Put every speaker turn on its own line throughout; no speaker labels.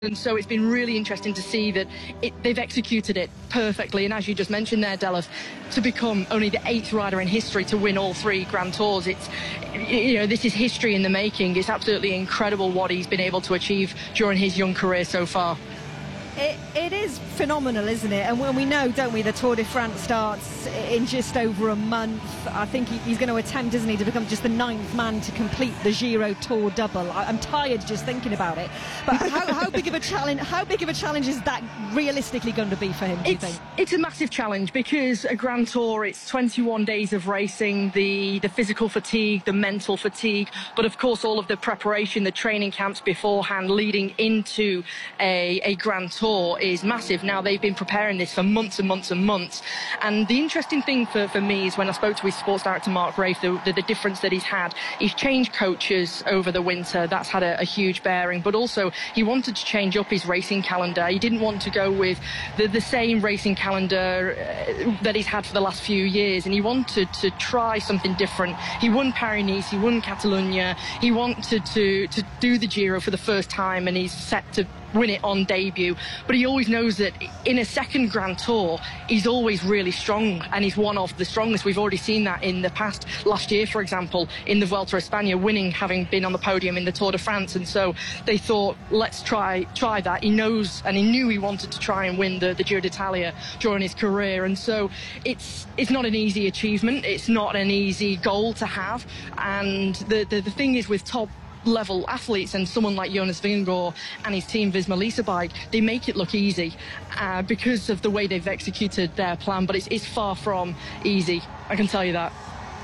And so it's been really interesting to see that they've executed it perfectly. And as you just mentioned there, Delaf, to become only the 8th rider in history to win all 3 Grand Tours, this is history in the making. It's absolutely incredible what he's been able to achieve during his young career so far.
It is phenomenal, isn't it? And when we know, don't we, the Tour de France starts in just over a month. I think he's going to attempt, isn't he, to become just the 9th man to complete the Giro Tour double. I'm tired just thinking about it. But how big of a challenge? How big of a challenge is that realistically going to be for him? Do you think?
It's a massive challenge because a Grand Tour, it's 21 days of racing, the physical fatigue, the mental fatigue, but of course all of the preparation, the training camps beforehand, leading into a Grand Tour is massive. Now they've been preparing this for months and months and months, and the interesting thing for me is when I spoke to his sports director Mark Rafe, the difference that he's had. He's changed coaches over the winter. That's had a huge bearing, but also he wanted to change up his racing calendar. He didn't want to go with the same racing calendar that he's had for the last few years, and he wanted to try something different. He won Paris-Nice, he won Catalonia, he wanted to do the Giro for the first time, and he's set to win it on debut. But he always knows that in a second Grand Tour, he's always really strong, and he's one of the strongest. We've already seen that in the past. Last year, for example, in the Vuelta a España, winning, having been on the podium in the Tour de France. And so they thought, let's try that. He knows, and he knew he wanted to try and win the Giro d'Italia during his career. And so it's not an easy achievement. It's not an easy goal to have. And the thing is, with top level athletes and someone like Jonas Vingegaard and his team Visma Lease Bike, they make it look easy because of the way they've executed their plan, but it's far from easy, I can tell you that.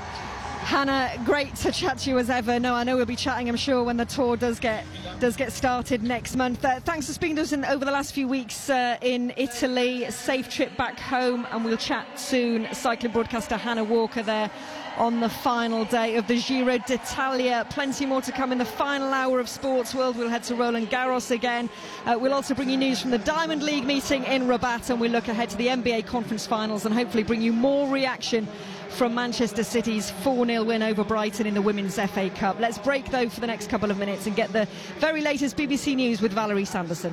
Hannah, great to chat to you as ever. No, I know we'll be chatting, I'm sure, when the Tour does get started next month. Thanks for speaking to us over the last few weeks in Italy. Safe trip back home, and we'll chat soon. Cycling broadcaster Hannah Walker there on the final day of the Giro d'Italia. Plenty more to come in the final hour of Sports World. We'll head to Roland Garros again. We'll also bring you news from the Diamond League meeting in Rabat, and we'll look ahead to the NBA conference finals and hopefully bring you more reaction from Manchester City's 4-0 win over Brighton in the Women's FA Cup. Let's break, though, for the next couple of minutes and get the very latest BBC News with Valerie Sanderson.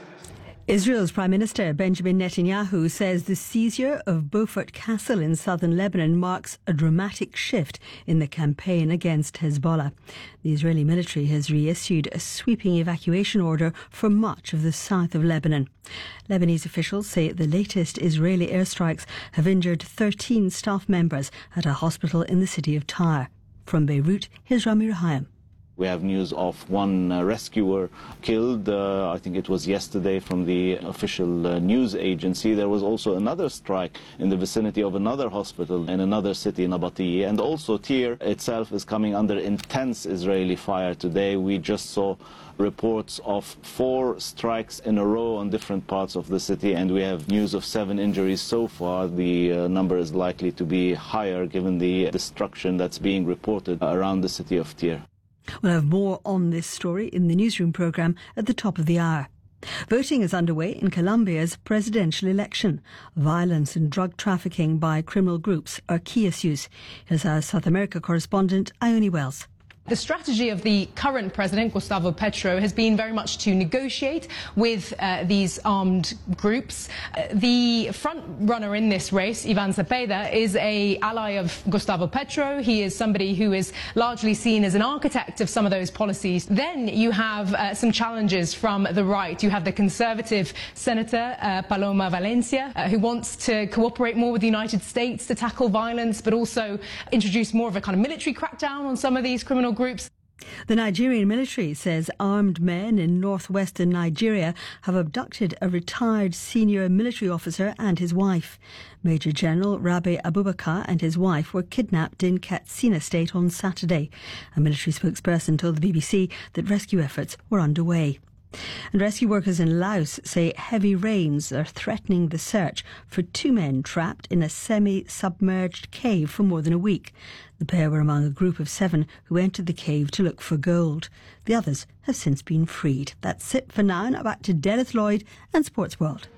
Israel's Prime Minister Benjamin Netanyahu says the seizure of Beaufort Castle in southern Lebanon marks a dramatic shift in the campaign against Hezbollah. The Israeli military has reissued a sweeping evacuation order for much of the south of Lebanon. Lebanese officials say the latest Israeli airstrikes have injured 13 staff members at a hospital in the city of Tyre. From Beirut, here's Rami Rahayem.
We have news of one rescuer killed, I think it was yesterday, from the official news agency. There was also another strike in the vicinity of another hospital in another city, Nabatea. And also Tyre itself is coming under intense Israeli fire today. We just saw reports of 4 strikes in a row on different parts of the city, and we have news of 7 injuries so far. The number is likely to be higher given the destruction that's being reported around the city of Tyre.
We'll have more on this story in the newsroom programme at the top of the hour. Voting is underway in Colombia's presidential election. Violence and drug trafficking by criminal groups are key issues. Here's our South America correspondent, Ione Wells.
The strategy of the current president, Gustavo Petro, has been very much to negotiate with these armed groups. The front runner in this race, Ivan Cepeda, is an ally of Gustavo Petro. He is somebody who is largely seen as an architect of some of those policies. Then you have some challenges from the right. You have the conservative senator, Paloma Valencia, who wants to cooperate more with the United States to tackle violence, but also introduce more of a kind of military crackdown on some of these criminal groups.
The Nigerian military says armed men in northwestern Nigeria have abducted a retired senior military officer and his wife. Major General Rabi Abubakar and his wife were kidnapped in Katsina State on Saturday. A military spokesperson told the BBC that rescue efforts were underway. And rescue workers in Laos say heavy rains are threatening the search for 2 men trapped in a semi-submerged cave for more than a week. The pair were among a group of 7 who entered the cave to look for gold. The others have since been freed. That's it for now. Now back to Dennis Lloyd and Sports World.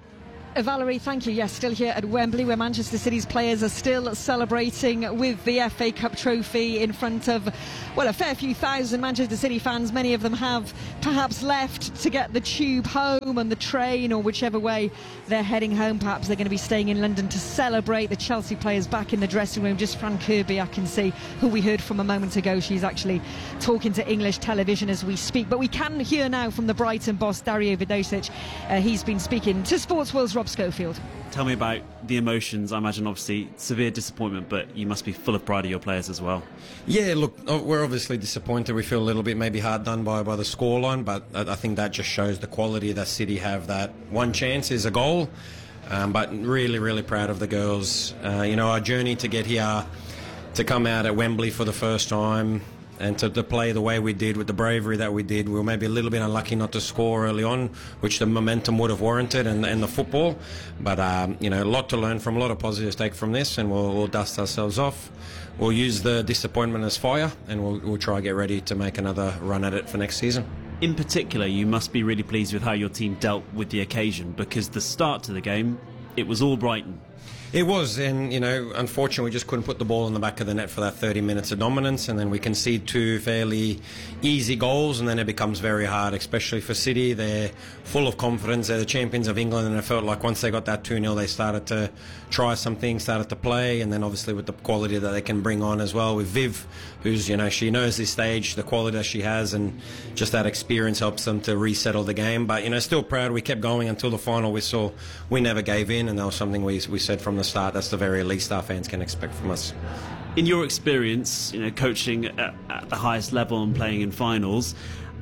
Valerie, thank you. Yes, still here at Wembley, where Manchester City's players are still celebrating with the FA Cup trophy in front of, well, a fair few thousand Manchester City fans. Many of them have perhaps left to get the tube home and the train, or whichever way they're heading home. Perhaps they're going to be staying in London to celebrate. The Chelsea players back in the dressing room. Just Fran Kirby, I can see, who we heard from a moment ago. She's actually talking to English television as we speak. But we can hear now from the Brighton boss, Dario Vidosic. He's been speaking to Sports World's Rob Schofield.
Tell me about the emotions. I imagine obviously severe disappointment, but you must be full of pride of your players as well.
Yeah, look, we're obviously disappointed. We feel a little bit maybe hard done by the scoreline, but I think that just shows the quality that City have. That one chance is a goal, but really, really proud of the girls. Our journey to get here, to come out at Wembley for the first time, and to play the way we did, with the bravery that we did. We were maybe a little bit unlucky not to score early on, which the momentum would have warranted, and the football. But, a lot to learn from, a lot of positives to take from this, and we'll dust ourselves off. We'll use the disappointment as fire, and we'll try to get ready to make another run at it for next season.
In particular, you must be really pleased with how your team dealt with the occasion, because the start to the game, it was all Brighton.
It was, and unfortunately we just couldn't put the ball in the back of the net for that 30 minutes of dominance, and then we concede 2 fairly easy goals, and then it becomes very hard, especially for City. They're full of confidence, they're the champions of England, and I felt like once they got that 2-0 they started to try some things, started to play, and then obviously with the quality that they can bring on as well, with Viv, who's, she knows this stage, the quality that she has, and just that experience helps them to resettle the game. But still proud. We kept going until the final whistle. We never gave in, and that was something we said from the start. That's the very least our fans can expect from us.
In your experience, coaching at the highest level and playing in finals,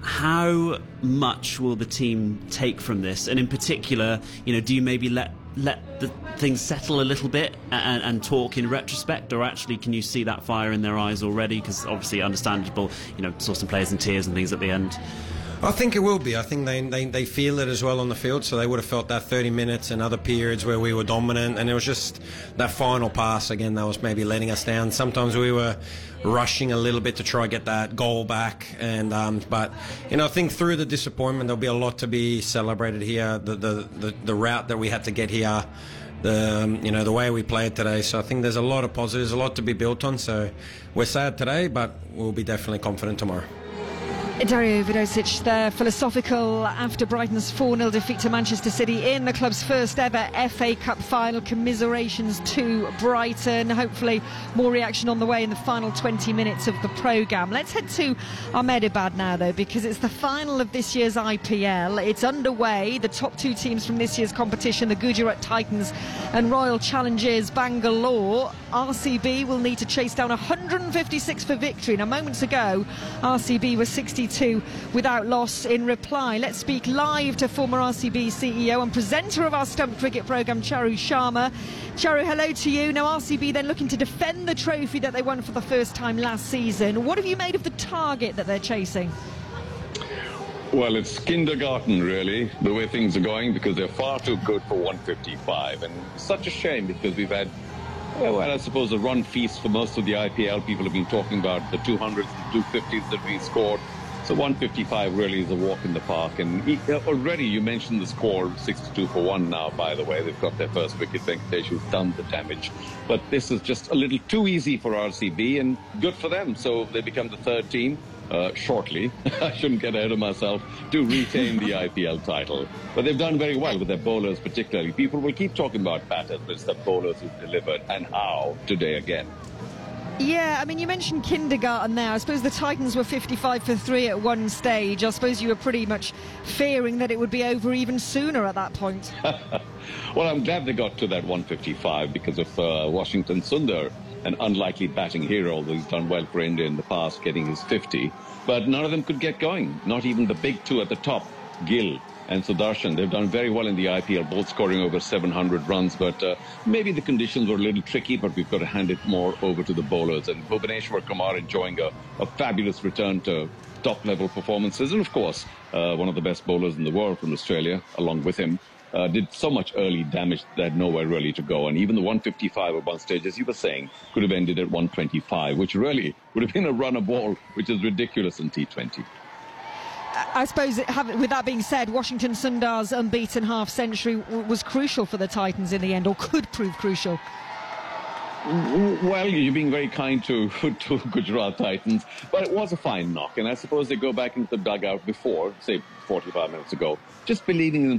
how much will the team take from this? And in particular, do you maybe let the things settle a little bit and talk in retrospect, or actually can you see that fire in their eyes already? Because obviously understandable, saw some players in tears and things at the end.
I think it will be. I think they feel it as well on the field, so they would have felt that 30 minutes and other periods where we were dominant, and it was just that final pass again that was maybe letting us down. Sometimes we were rushing a little bit to try to get that goal back, and but I think through the disappointment there'll be a lot to be celebrated here. The route that we had to get here, the way we played today. So I think there's a lot of positives, a lot to be built on. So we're sad today, but we'll be definitely confident tomorrow.
Dario Vidosic there, philosophical after Brighton's 4-0 defeat to Manchester City in the club's first ever FA Cup final. Commiserations to Brighton. Hopefully more reaction on the way in the final 20 minutes of the programme. Let's head to Ahmedabad now, though, because it's the final of this year's IPL. It's underway. The top 2 teams from this year's competition, the Gujarat Titans and Royal Challengers Bangalore. RCB will need to chase down 156 for victory. Now, moments ago, RCB was 62 without loss in reply. Let's speak live to former RCB CEO and presenter of our Stump Cricket programme, Charu Sharma. Charu, hello to you. Now, RCB then looking to defend the trophy that they won for the first time last season. What have you made of the target that they're chasing?
Well, it's kindergarten, really, the way things are going, because they're far too good for 155. And such a shame, because we've had, well, I suppose a run feast for most of the IPL. People have been talking about the 200s and 250s that we scored. So 155 really is a walk in the park. And already you mentioned the score, 62 for 1 now, by the way. They've got their first wicket. Venkateshu's done the damage. But this is just a little too easy for RCB, and good for them. So they become the 3rd team shortly. I shouldn't get ahead of myself, to retain the IPL title. But they've done very well with their bowlers particularly. People will keep talking about batters, but it's the bowlers who've delivered, and how today again.
Yeah, I mean, you mentioned kindergarten there. I suppose the Titans were 55 for 3 at one stage. I suppose you were pretty much fearing that it would be over even sooner at that point.
Well, I'm glad they got to that 155 because of Washington Sundar, an unlikely batting hero, although he's done well for India in the past, getting his 50. But none of them could get going, not even the big 2 at the top, Gill and Sudarshan. They've done very well in the IPL, both scoring over 700 runs. But maybe the conditions were a little tricky, but we've got to hand it more over to the bowlers. And Bhuvaneshwar Kumar enjoying a fabulous return to top-level performances. And, of course, one of the best bowlers in the world from Australia, along with him, did so much early damage that had nowhere really to go. And even the 155 at one stage, as you were saying, could have ended at 125, which really would have been a run of ball, which is ridiculous in T20.
I suppose, with that being said, Washington Sundar's unbeaten half-century was crucial for the Titans in the end, or could prove crucial.
Well, you're being very kind to Gujarat Titans, but it was a fine knock, and I suppose they go back into the dugout before, say, 45 minutes ago, just believing in